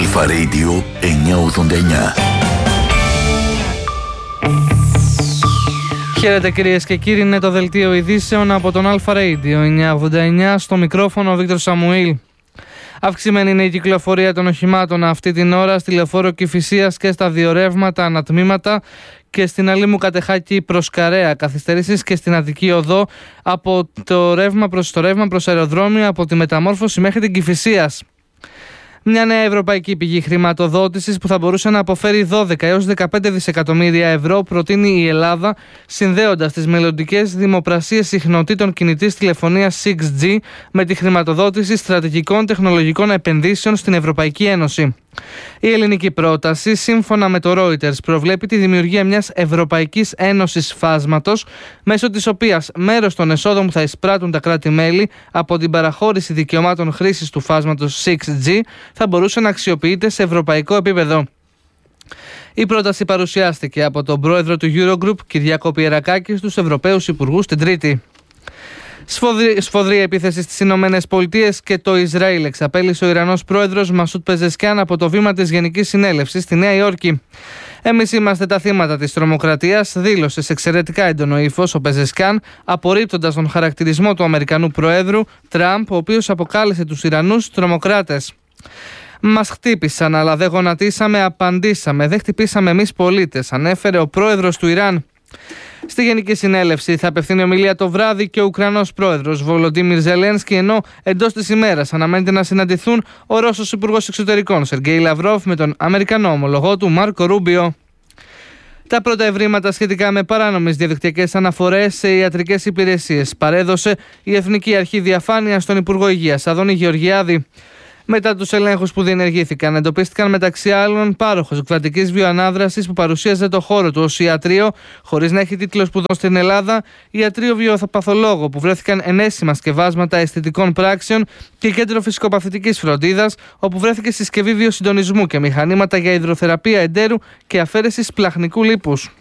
Αλφα Radio 989. Χαίρετε κυρίες και κύριοι, είναι το δελτίο ειδήσεων από τον Αλφα Radio 989, στο μικρόφωνο ο Βίκτορ Σαμουήλ. Αυξημένη είναι η κυκλοφορία των οχημάτων αυτή την ώρα στη λεωφόρο Κηφισίας και στα δύο ρεύματα ανατμήματα και στην Αλήμου Κατεχάκη προς Καρέα. Καθυστερήσεις και στην Αττική Οδό από το ρεύμα προς αεροδρόμιο, από τη Μεταμόρφωση μέχρι την Κηφισίας. Μια νέα ευρωπαϊκή πηγή χρηματοδότησης που θα μπορούσε να αποφέρει 12 έως 15 δισεκατομμύρια ευρώ προτείνει η Ελλάδα, συνδέοντας τις μελλοντικές δημοπρασίες συχνοτήτων κινητής τηλεφωνίας 6G με τη χρηματοδότηση στρατηγικών τεχνολογικών επενδύσεων στην Ευρωπαϊκή Ένωση. Η ελληνική πρόταση, σύμφωνα με το Reuters, προβλέπει τη δημιουργία μιας Ευρωπαϊκής Ένωσης Φάσματος, μέσω της οποίας μέρος των εσόδων που θα εισπράττουν τα κράτη-μέλη από την παραχώρηση δικαιωμάτων χρήσης του φάσματος 6G θα μπορούσε να αξιοποιείται σε ευρωπαϊκό επίπεδο. Η πρόταση παρουσιάστηκε από τον πρόεδρο του Eurogroup, Κυριάκο Πιερακάκη, στους Ευρωπαίους Υπουργούς την Τρίτη. Σφοδρή επίθεση στις Ηνωμένες Πολιτείες και το Ισραήλ εξαπέλυσε ο Ιρανός πρόεδρος Μασούτ Πεζεσκιάν από το βήμα της Γενικής Συνέλευσης στη Νέα Υόρκη. «Εμείς είμαστε τα θύματα της τρομοκρατίας», δήλωσε σε εξαιρετικά έντονο ύφος ο Πεζεσκιάν, απορρίπτοντας τον χαρακτηρισμό του Αμερικανού Προέδρου Τραμπ, ο οποίος αποκάλεσε τους Ιρανούς τρομοκράτες. «Μας χτύπησαν, αλλά δεν γονατίσαμε, απαντήσαμε. Δεν χτυπήσαμε εμείς πολίτες», ανέφερε ο πρόεδρος του Ιράν. Στη Γενική Συνέλευση θα απευθύνει ομιλία το βράδυ και ο Ουκρανός πρόεδρος Βολοντίμιρ Ζελένσκι, ενώ εντός της ημέρας αναμένεται να συναντηθούν ο Ρώσος Υπουργός Εξωτερικών Σεργέη Λαυρόφ με τον Αμερικανό ομολογό του Μάρκο Ρούμπιο. Τα πρώτα ευρήματα σχετικά με παράνομες διαδικτυακές αναφορές σε ιατρικές υπηρεσίες παρέδωσε η Εθνική Αρχή Διαφάνειας στον Υπουργό Υγείας Αδόνη Γεωργιάδη. Μετά τους ελέγχους που διενεργήθηκαν, εντοπίστηκαν μεταξύ άλλων πάροχος εκβατικής βιοανάδρασης που παρουσίαζε το χώρο του ως ιατρείο, χωρίς να έχει τίτλο σπουδών στην Ελλάδα, ιατρείο βιοπαθολόγο που βρέθηκαν ενέσιμα σκευάσματα αισθητικών πράξεων και κέντρο φυσικοπαθητικής φροντίδας, όπου βρέθηκε συσκευή βιοσυντονισμού και μηχανήματα για υδροθεραπεία εντέρου και αφαίρεση σπλαχνικού λίπους.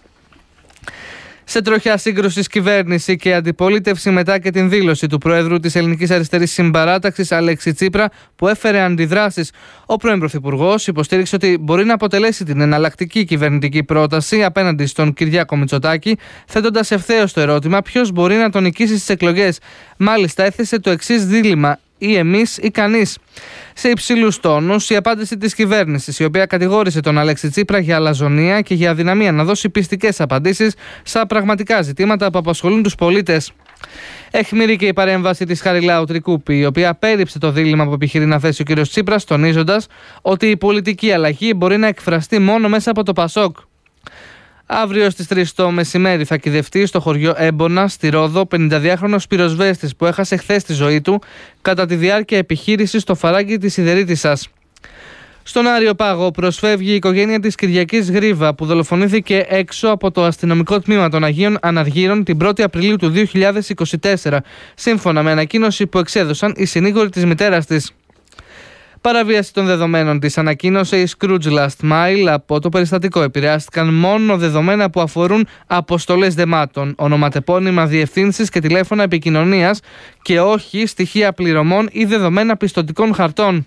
Σε τροχιά σύγκρουση κυβέρνηση και αντιπολίτευση μετά και την δήλωση του Προέδρου της Ελληνικής Αριστερής Συμπαράταξης Αλέξη Τσίπρα, που έφερε αντιδράσεις, ο πρώην Πρωθυπουργός υποστήριξε ότι μπορεί να αποτελέσει την εναλλακτική κυβερνητική πρόταση απέναντι στον Κυριάκο Μητσοτάκη, θέτοντας ευθέως το ερώτημα ποιος μπορεί να τον νικήσει στις εκλογές. Μάλιστα, έθεσε το εξής δίλημμα: ή εμείς ή κανείς. Σε υψηλούς τόνους, η απάντηση της κυβέρνησης, η οποία κατηγόρησε τον Αλέξη Τσίπρα για αλαζονία και για αδυναμία να δώσει πιστικές απαντήσεις στα πραγματικά ζητήματα που απασχολούν τους πολίτες. Αιχμηρή και η παρέμβαση της Χαριλάου Τρικούπη, η οποία απέρριψε το δίλημμα που επιχειρεί να θέσει ο κ. Τσίπρας, τονίζοντας ότι η πολιτική αλλαγή μπορεί να εκφραστεί μόνο μέσα από το Πασόκ. Αύριο στις 3 το μεσημέρι θα κυδευτεί στο χωριό Έμπονα, στη Ρόδο, 52χρονος πυροσβέστης που έχασε χθες τη ζωή του κατά τη διάρκεια επιχείρησης στο φαράγγι της Ιδερίτισσας. Στον Άριο Πάγο προσφεύγει η οικογένεια της Κυριακής Γρίβα, που δολοφονήθηκε έξω από το αστυνομικό τμήμα των Αγίων Αναργύρων την 1η Απριλίου του 2024, σύμφωνα με ανακοίνωση που εξέδωσαν οι συνήγοροι της μητέρας της. Παραβίαση των δεδομένων της ανακοίνωσε η Scrooge Last Mile. Από το περιστατικό επηρεάστηκαν μόνο δεδομένα που αφορούν αποστολές δεμάτων, ονοματεπώνυμα, διευθύνσεις και τηλέφωνα επικοινωνίας και όχι στοιχεία πληρωμών ή δεδομένα πιστωτικών χαρτών.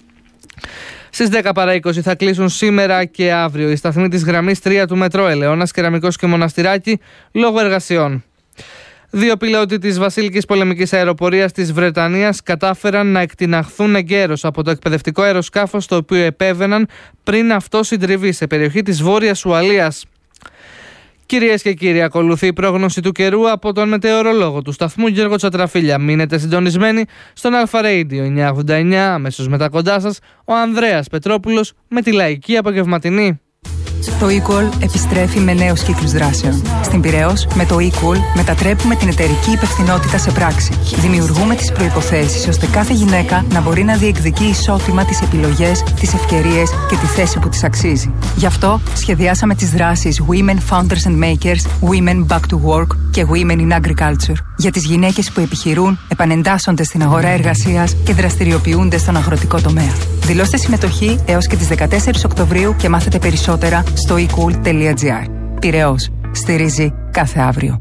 Στις 10 παρά 20 θα κλείσουν σήμερα και αύριο οι σταθμοί της γραμμής 3 του Μετρό Ελαιώνας, Κεραμικός και Μοναστηράκη λόγω εργασιών. Δύο πιλότοι της Βασίλικης Πολεμικής Αεροπορίας της Βρετανίας κατάφεραν να εκτιναχθούν εγκαίρως από το εκπαιδευτικό αεροσκάφος το οποίο επέβαιναν πριν αυτό συντριβεί σε περιοχή της Βόρειας Ουαλίας. Κυρίες και κύριοι, ακολουθεί η πρόγνωση του καιρού από τον μετεωρολόγο του σταθμού Γιώργο Τσατραφίλια. Μείνετε συντονισμένοι στον Αλφα Radio 989, αμέσως μετά κοντά σας ο Ανδρέας Πετρόπουλος με τη λαϊκή απογευματινή. Το eCall επιστρέφει με νέους κύκλους δράσεων. Στην Πειραιώς, με το eCall μετατρέπουμε την εταιρική υπευθυνότητα σε πράξη. Δημιουργούμε τις προϋποθέσεις ώστε κάθε γυναίκα να μπορεί να διεκδικεί ισότιμα τις επιλογές, τις ευκαιρίες και τη θέση που της αξίζει. Γι' αυτό σχεδιάσαμε τις δράσεις Women Founders and Makers, Women Back to Work και Women in Agriculture. Για τις γυναίκες που επιχειρούν, επανεντάσσονται στην αγορά εργασίας και δραστηριοποιούνται στον αγροτικό τομέα. Δηλώστε συμμετοχή έως και τις 14 Οκτωβρίου και μάθετε περισσότερα στο ecool.gr. Πειραιώς. Στηρίζει κάθε αύριο.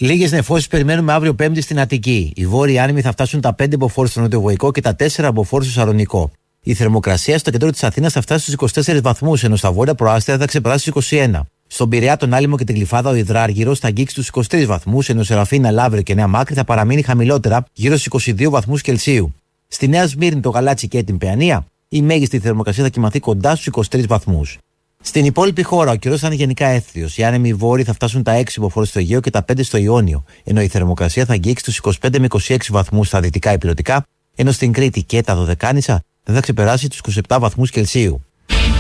Λίγες νεφώσεις περιμένουμε αύριο Πέμπτη στην Αττική. Οι βόρειοι άνεμοι θα φτάσουν τα 5 μποφόρ στο νοτιοβοϊκό και τα 4 μποφόρ στο Σαλονικό. Η θερμοκρασία στο κέντρο της Αθήνας θα φτάσει στους 24 βαθμούς, ενώ στα βόρεια προάστια θα ξεπεράσει τους 21. Στον Πειραιά, τον Άλυμο και την Γλυφάδα, ο Υδράργυρος θα αγγίξει τους 23 βαθμούς, ενώ Σεραφίνα, Λαύριο και Νέα Μάκρη θα παραμείνει χαμηλότερα, γύρω στους 22 βαθμούς Κελσίου. Στη Νέα Σμύρνη, το Γαλάτσι και την Παιανία, η μέγιστη θερμοκρασία θα κοιμαθεί κοντά στους 23 βαθμούς. Στην υπόλοιπη χώρα, ο καιρός θα είναι γενικά εύθριος. Οι άνεμοι βόρειοι θα φτάσουν τα 6 μποφόρ στο Αιγαίο και τα 5 στο Ιόνιο, ενώ η θερμοκρασία θα αγγίξει τους 25 με 26 βαθμούς στα δυτικά υπηρετικά, ενώ στην Κρήτη και τα Δωδεκάνησα δεν θα ξεπεράσει τους 27 βαθμούς Κελσίου.